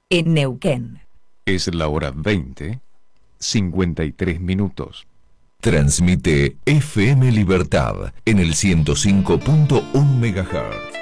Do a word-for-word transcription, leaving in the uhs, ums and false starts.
en Neuquén. Es la hora veinte, cincuenta y tres minutos. Transmite F M Libertad en el ciento cinco punto uno megahertz.